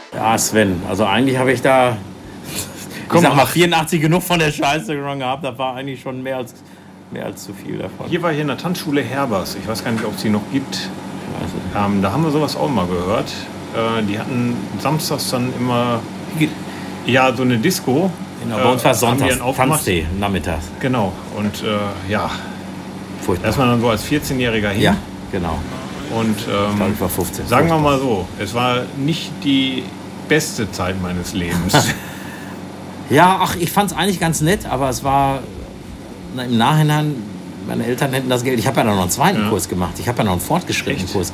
Ja, Sven, also eigentlich habe ich da, ich sag mal, 84 genug von der Scheiße schon gehabt. Das war eigentlich schon mehr als zu viel davon. Hier war hier in der Tanzschule Herbers. Ich weiß gar nicht, ob es die noch gibt. Da haben wir sowas auch mal gehört. Die hatten samstags dann immer so eine Disco. Genau, bei uns war es sonntags, Tanztee, nachmittags. Genau, und Furchtbar. da ist man dann so als 14-Jähriger hin. Ja, genau. Und Ich glaube, ich war 15. sagen wir mal so, es war nicht die beste Zeit meines Lebens. Ja, ach, ich fand es eigentlich ganz nett, aber es war im Nachhinein, meine Eltern hätten das Geld, ich habe ja noch einen zweiten Kurs gemacht, ich habe ja noch einen fortgeschrittenen Kurs